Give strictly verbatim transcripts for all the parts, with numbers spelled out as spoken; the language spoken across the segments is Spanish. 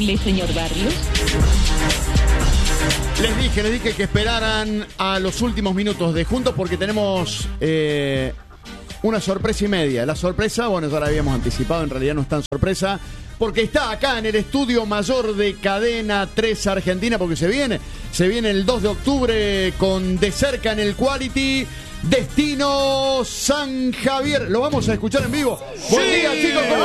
amable, señor Barrios. Les dije, les dije que esperaran a los últimos minutos de Juntos porque tenemos eh, una sorpresa y media. La sorpresa, bueno, ya la habíamos anticipado, en realidad no es tan sorpresa, porque está acá en el estudio mayor de Cadena tres Argentina, porque se viene, se viene el dos de octubre con De Cerca en el Quality, Destino San Javier. Lo vamos a escuchar en vivo. Sí. Buen día, chicos, ¿cómo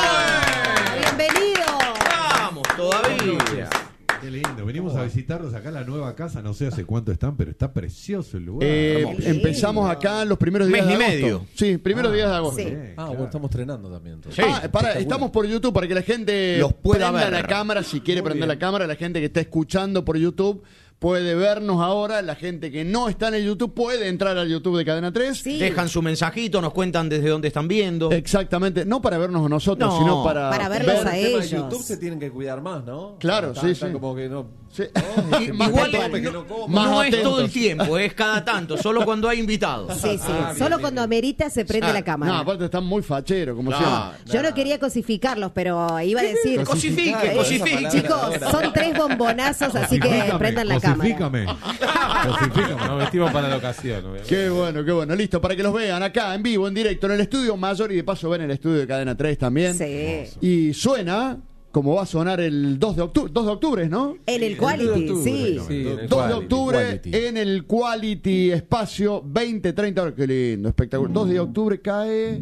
están? Bienvenido. Vamos, todavía. Qué lindo, venimos a visitarlos acá en la nueva casa, no sé hace cuánto están, pero está precioso el lugar. Eh, empezamos acá los primeros días Mes de y agosto. medio. Sí, primeros ah, días de agosto. Sí. Bien, Ah, claro. bueno, estamos estrenando también. Entonces. Sí. Ah, para, estamos por YouTube para que la gente los pueda prenda ver. la cámara, si quiere Muy prender bien. la cámara, la gente que está escuchando por YouTube puede vernos ahora, la gente que no está en el YouTube puede entrar al YouTube de Cadena tres. Sí. Dejan su mensajito, nos cuentan desde dónde están viendo. Exactamente, no para vernos a nosotros, No, sino para, para verlos ver- a El tema de ellos. YouTube se tienen que cuidar más, ¿no? Claro, Está- sí, está sí. como que no... Sí. No, Y que más Igual no atentos. come, que no, no coma. Más no es atentos. todo el tiempo, es cada tanto, solo cuando hay invitados. Sí, sí. Ah, bien, Solo bien, cuando bien. amerita se prende Ah, la cámara. No, aparte están muy facheros, como Claro. siempre. Yo no quería cosificarlos, pero iba a decir... Cosifique, Cosificar, cosifique. esa Chicos, palabra. son tres bombonazos, así que Cosifícame, prendan la cámara. cosifícame. Cosifícame. Nos vestimos para la ocasión. obviamente. Qué bueno, qué bueno. Listo, para que los vean acá, en vivo, en directo, en el estudio mayor y de paso ven el estudio de Cadena tres también. Sí. Y suena como va a sonar el dos de octubre, dos de octubre, ¿no? En el Quality, sí. Sí, en el dos de Quality, octubre Quality. en el Quality Espacio veinte treinta horas. Qué lindo, espectacular. dos de octubre cae...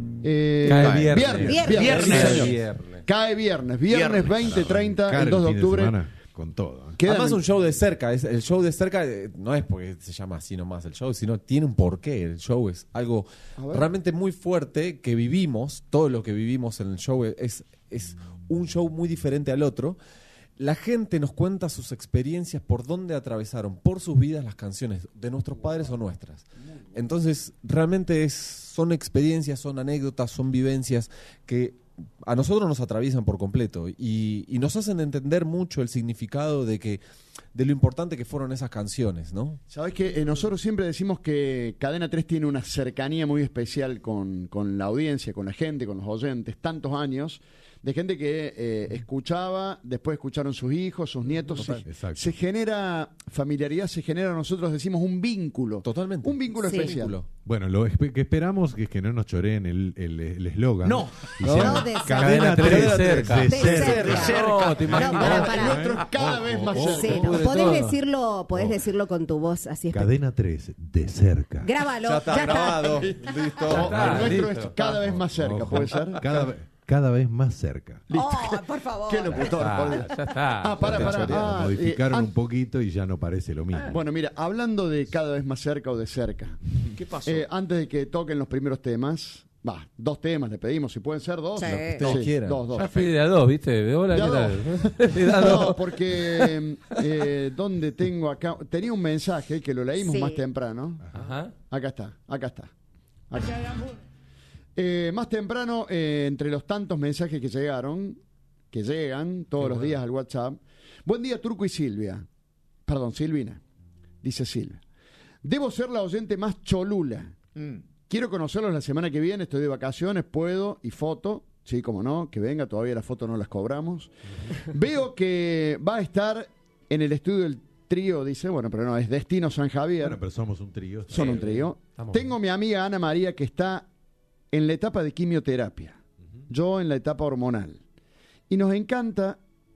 eh, Cae viernes. Viernes. Viernes. Viernes, Viernes. señor. Viernes. Cae viernes. Viernes Viernes. veinte treinta, Arrancar el dos de fin octubre. semana con todo. ¿eh? Quedan- Además un show de cerca, es, el show de cerca eh, no es porque se llama así nomás el show, sino tiene un porqué. El show es algo A ver. realmente muy fuerte que vivimos, todo lo que vivimos en el show es, es un show muy diferente al otro. La gente nos cuenta sus experiencias, por dónde atravesaron, por sus vidas las canciones, de nuestros padres o nuestras. Entonces, realmente es, son experiencias, son anécdotas, son vivencias que a nosotros nos atraviesan por completo y, y nos hacen entender mucho el significado de que de lo importante que fueron esas canciones, ¿no? Sabés que eh, nosotros siempre decimos que Cadena tres tiene una cercanía muy especial con, con la audiencia, con la gente, con los oyentes, tantos años, de gente que eh, escuchaba, después escucharon sus hijos, sus nietos. Total, Se, exacto. se genera familiaridad, se genera, nosotros decimos, un vínculo. Totalmente. Un vínculo Sí. especial. Vínculo. Bueno, lo espe- que esperamos que es que no nos choreen el el- el eslogan. No. Y No. sea No, de Cadena cerca. tres De cerca. de De cerca. cerca. De cerca. No, te No, imaginas. para, para. El nuestro es cada vez más Oh, oh, Sí, cerca. no. Cubre Podés todo. decirlo, podés decirlo con tu voz así. espe- Cadena tres de cerca. Grábalo. Ya está ya está. grabado, listo. No, está, el nuestro listo. es cada vez más cerca, Ojo. ¿puede ser? Cada, ve- cada vez más cerca. Oh, por favor. Qué locutor, Ah, por Dios. ya está. Ah, para, Lo para. Ah, eh, modificaron an- un poquito y ya no parece lo mismo. Bueno, mira, hablando de cada vez más cerca o de cerca, ¿Qué pasó? eh, antes de que toquen los primeros temas, va, dos temas le pedimos, si pueden ser dos. Sí. Lo que ustedes quieran. Dos, dos. Ya fui de a dos, ¿viste? De hora, De a ¿qué dos. tal? De a No, dos. porque eh, ¿dónde tengo acá? Tenía un mensaje que lo leímos Sí. más temprano. Ajá. Acá está, acá está. Acá. Eh, más temprano, eh, entre los tantos mensajes que llegaron, que llegan todos Qué los bueno. días al WhatsApp. Buen día, Turco y Silvia. Perdón, Silvina. Dice Silvia. Debo ser la oyente más cholula. Mm. Quiero conocerlos la semana que viene, estoy de vacaciones, puedo, y foto, sí, como no, que venga, todavía las fotos no las cobramos. Veo que va a estar en el estudio del trío, dice, bueno, pero no, es Destino San Javier, Bueno, pero somos un trío. son un trío. Estamos Tengo mi amiga Ana María que está en la etapa de quimioterapia, yo en la etapa hormonal. Y nos encanta,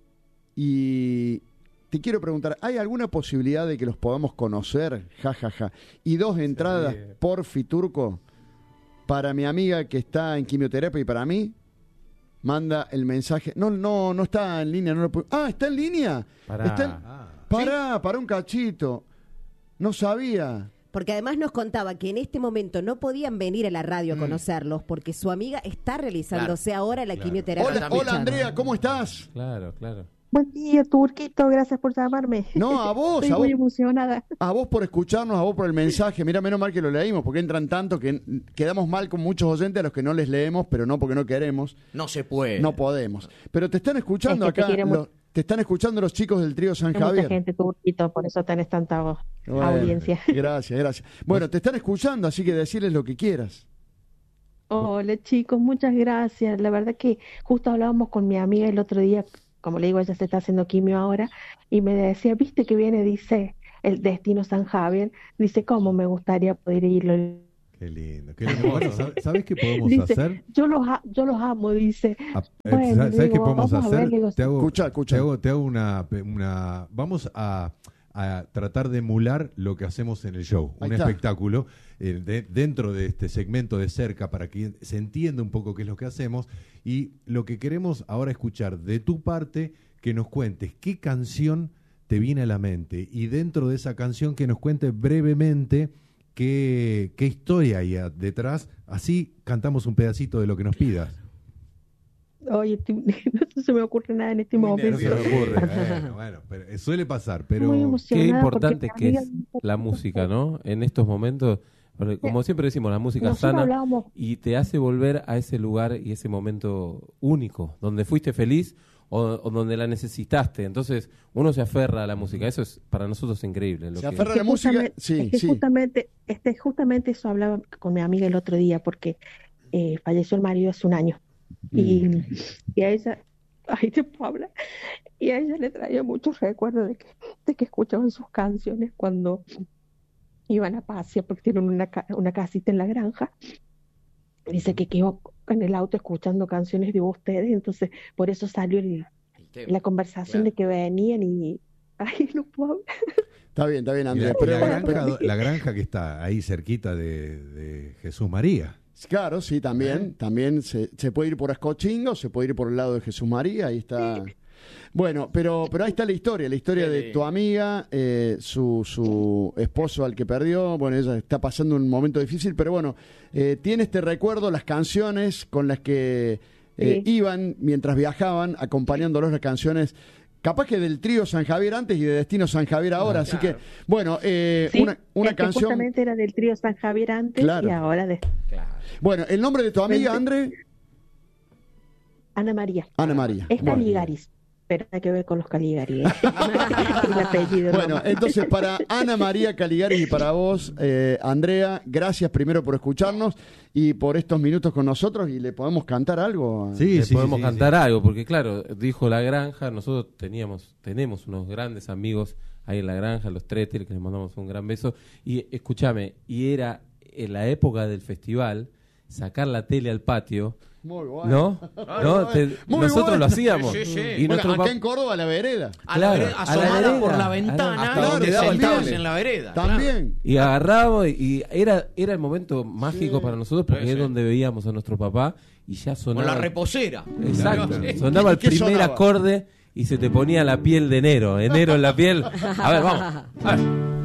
y te quiero preguntar, ¿hay alguna posibilidad de que los podamos conocer? Ja, ja, ja. Y dos entradas, ríe. porfi, Turco, para mi amiga que está en quimioterapia y para mí. Manda el mensaje. No, no, no está en línea. No lo puedo- Ah, ¿está en línea? Pará. Está en- Ah, Pará, pará un cachito. No sabía. Porque además nos contaba que en este momento no podían venir a la radio Mm. a conocerlos porque su amiga está realizándose ahora la Claro. quimioterapia. Hola, escuchando. hola Andrea, ¿cómo estás? Claro, claro. Buen día, Turquito, gracias por llamarme. No, a vos, Estoy a muy vos, emocionada. a vos por escucharnos, a vos por el mensaje. Mira, menos mal que lo leímos, porque entran tanto que quedamos mal con muchos oyentes a los que no les leemos, pero no porque no queremos, No se puede. no podemos. Pero te están escuchando Es que te acá, quiere mu- los- te están escuchando los chicos del trío San Hay mucha Javier. gente, Turquito, por eso tenés tanta voz- Bueno, audiencia. Gracias, gracias. Bueno, te están escuchando, así que decirles lo que quieras. Hola, chicos, muchas gracias. La verdad que justo hablábamos con mi amiga el otro día como le digo, ella se está haciendo quimio ahora, y me decía, viste que viene, dice, el Destino San Javier, dice, cómo me gustaría poder irlo. Qué lindo, qué lindo. Bueno, ¿sabes, ¿sabes qué podemos Dice, hacer? yo los, a- yo los amo, dice. A- eh, Bueno, ¿sabes le qué digo, podemos vamos a hacer? ver, le digo, te hago, Escucha, escucha. Te hago, te hago una, una... Vamos a, a tratar de emular lo que hacemos en el show. Ahí un está. espectáculo eh, de- dentro de este segmento de cerca para que se entienda un poco qué es lo que hacemos. Y lo que queremos ahora escuchar de tu parte, que nos cuentes qué canción te viene a la mente. Y dentro de esa canción que nos cuentes brevemente qué, qué historia hay detrás. Así cantamos un pedacito de lo que nos pidas. Oye, estoy- no se me ocurre nada en este Muy momento. No se me ocurre. Bueno, bueno, pero eh, suele pasar, pero Muy Qué emocionada importante porque que mi es amiga- la música, ¿no? En estos momentos, porque como siempre decimos, la música Nosotros sana hablábamos, y te hace volver a ese lugar y ese momento único, donde fuiste feliz o, o donde la necesitaste. Entonces, uno se aferra a la música. Eso es para nosotros increíble. Lo Se que- aferra a que la música. justamente- Sí, es que sí. justamente, este, justamente eso hablaba con mi amiga el otro día, porque eh, falleció el marido hace un año. Y, Mm. y a ella, ay, te puedo hablar, y a ella le traía muchos recuerdos de que, de que escuchaban sus canciones cuando iban a pasear, porque tienen una, ca- una casita en la granja. Dice que quedó en el auto escuchando canciones de ustedes, entonces por eso salió el- El tema. la conversación Claro. de que venían y, ay, no puedo hablar. Está bien, está bien, y Andrea. la, y Pero, la bueno, granja, pero- la granja que está ahí cerquita de, de Jesús María. claro, sí, también. También se, se puede ir por Ascochingo, se puede ir por el lado de Jesús María, ahí está. Bueno, pero, pero ahí está la historia, la historia de tu amiga, eh, su, su esposo al que perdió. Bueno, ella está pasando un momento difícil, pero bueno, eh, tiene este recuerdo, las canciones con las que eh, Sí. iban mientras viajaban, acompañándolos las canciones. Capaz que del trío San Javier antes y de Destino San Javier ahora, así claro. que, bueno, eh, Sí, una, una es que canción. justamente era del trío San Javier antes Claro. y ahora de Claro. Bueno, el nombre de tu amiga, André, Ana María. Ana María. Es Bueno. Caligaris, pero nada que ver con los Caligari. ¿eh? El apellido. Bueno, nomás. entonces para Ana María Caligari y para vos, eh, Andrea, gracias primero por escucharnos y por estos minutos con nosotros. ¿Y le podemos cantar algo? Sí, Le sí, podemos sí, cantar algo, porque claro, dijo La Granja, nosotros teníamos, tenemos unos grandes amigos ahí en La Granja, los Tretel, que les mandamos un gran beso. Y escúchame, y era en la época del festival, sacar la tele al patio, Muy bueno. ¿no? ¿No? Te- Muy nosotros bueno. lo hacíamos. Sí, sí, sí. Y Bueno, nuestro acá pap- en Córdoba, la vereda. A la Claro, vereda, a la asomada vereda, por la a la- ventana, hasta donde donde daba el sentabas cable. en la vereda. También. Y agarramos, y era, era el momento mágico para nosotros, porque Sí, es sí. donde veíamos a nuestro papá y ya Claro. Con sonaba. la reposera. Exacto. Sí. Sonaba el ¿Qué primer sonaba? acorde y se te ponía la piel de enero. Enero en la piel. A ver, vamos. A ver.